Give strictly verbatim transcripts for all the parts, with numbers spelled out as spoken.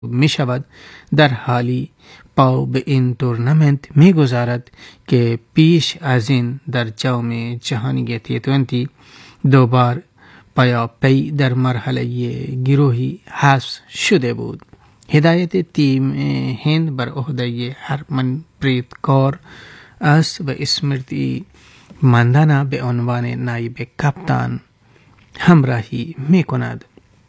می شود در حالی پاو به این تورنمنت می گذارد که پیش از این در جام جهانی تی بیست دو بار پیا پی در مرحله گروهی حذف شده بود. هدایت تیم هند بر عهده هرمنپریت کور است و اسمرتی ماندانا به عنوان نایب کپتان همراهی می کند.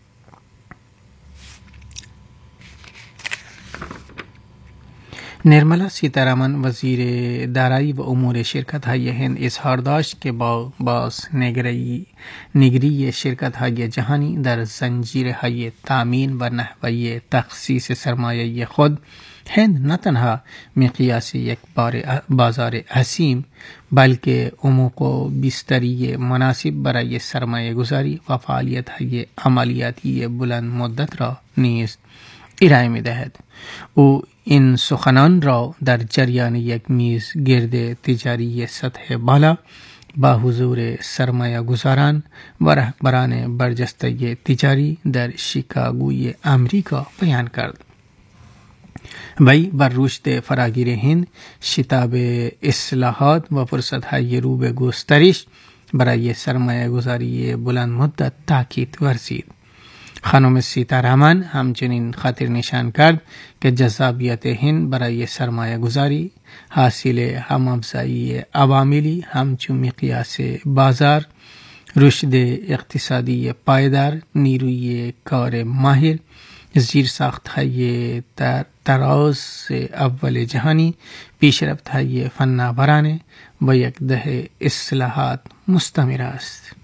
نرملا سیتارامن وزیر دارایی و امور شرکت های هند اظهار داشت که با باز نگری نگری شرکت های جهانی در زنجیره های تامین و نحوه تخصیص سرمایه خود، هند نه تنها مقیاس یک بازار عظیم بلکه عمق و بستری مناسب برای سرمایه گذاری و فعالیت های عملیاتی بلند مدت را نیز ارائه می دهد. او این سخنان را در جریان یک میز گرد تجاری سطح بالا با حضور سرمایه گذاران و رهبران برجسته تجاری در شیکاگوی امریکا بیان کرد. وی بر رشد فراگیر هند، شتاب اصلاحات و فرصت‌های رو به گسترش برای سرمایه گذاری بلند مدت تاکید ورزید. خانم سیتارامن همچنین خاطر نشان کرد که جذابیت هند برای سرمایه گذاری حاصل همافزایی عواملی همچون مقیاس بازار، رشد اقتصادی پایدار، نیروی کار ماهر، زیرساخت‌های تراز اول جهانی، پیشرفت‌های فناورانه و یک دهه اصلاحات مستمر است.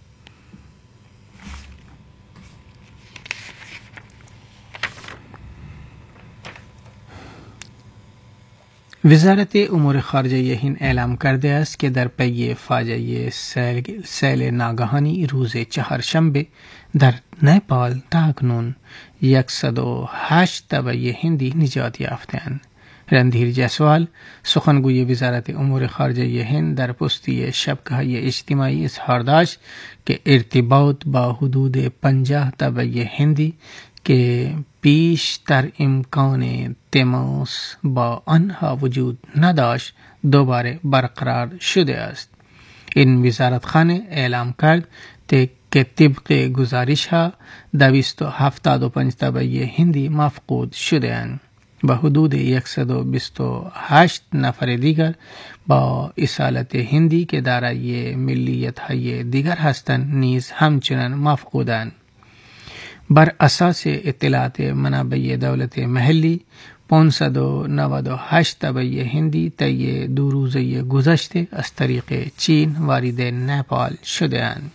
وزارت امور خارجه هند اعلام کرده است که در پی فاجعه سیل, سیل ناگهانی روز چهارشنبه در نپال تاکنون صد و هشت تبع هندی نجات یافتند. رندھیر جیسوال سخنگوی وزارت امور خارجه هند در پستی شبکه‌های اجتماعی اظهار داشت که ارتباط با حدود پنجاه تبع هندی که بیشتر امکان تماس با آنها وجود نداشت دوباره برقرار شده است. این وزارتخانه اعلام کرد که طبق گزارش ها دویست و هفتاد و پنج تبع هندی مفقود شده اند و حدود صد و بیست و هشت نفر دیگر با اصالت هندی که دارای ملیت های دیگر هستند نیز همچنان مفقودند. بر اساس اطلاعات منابع دولت محلی، پانصد و نود و هشت تبع هندی طی دو روزه گذشته از طریق چین وارد نپال شده اند.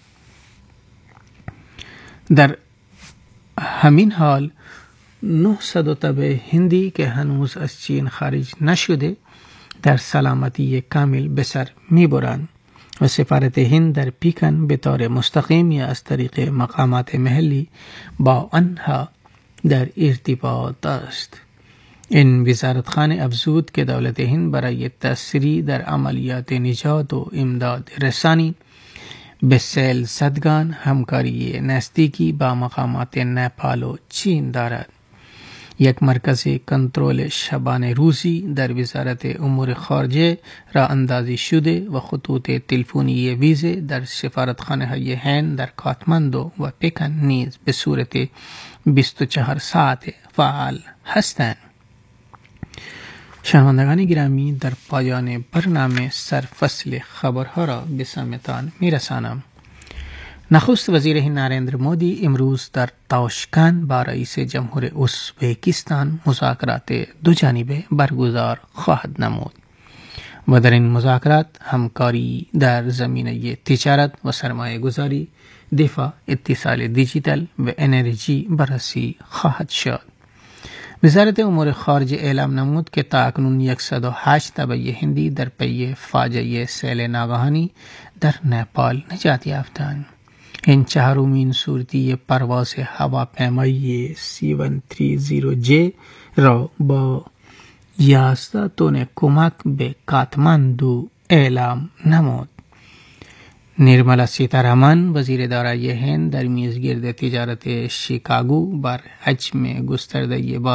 در همین حال نهصد تبع هندی که هنوز از چین خارج نشده در سلامتی کامل به سر میبرند و سفارت هند در پیکن به طور مستقیم یا از طریق مقامات محلی با آنها در ارتباط است. این وزارتخانه افزود که دولت هند برای تسریع در عملیات نجات و امداد رسانی به سیل زدگان همکاری نزدیکی با مقامات نپال و چین دارد. یک مرکز کنترل شبانه روزی در وزارت امور خارجه راه اندازی شده و خطوط تلفنی ویژه در سفارتخانه های هند در کاتماندو و پکن نیز به صورت بیست و چهار ساعت فعال هستند. شنوندگان گرامی، در پایان برنامه سرفصل خبرها را به سمتان میرسانم. نخست وزیر هند نریندر مودی امروز در تاشکند با رئیس جمهور ازبکستان مذاکرات دو جانبه برگزار خواهد نمود و در این مذاکرات همکاری در زمینه تجارت و سرمایه گذاری، دفاع، اتصال دیجیتال و انرژی بررسی خواهد شد. وزارت امور خارجه اعلام نمود که تاکنون صد و هشت تبع هندی در پی فاجعه سیل ناگهانی در نپال نجات یافتند. این چهارمین صورتی پرواز هواپیمای سی صد و سی جی را با یازده تن کمک به کاتماندو اعلام نمود. निर्मला सीतारमण वजीर दाराई हिंद در میزگرد تجارت شیکاگو بر حجم گسترده